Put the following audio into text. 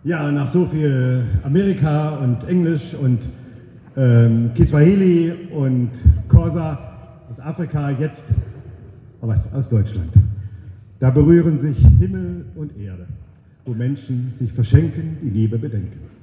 Ja, nach so viel Amerika und Englisch und Kiswahili und Xhosa aus Afrika, jetzt was aus Deutschland. Da berühren sich Himmel und Erde, wo Menschen sich verschenken, die Liebe bedenken.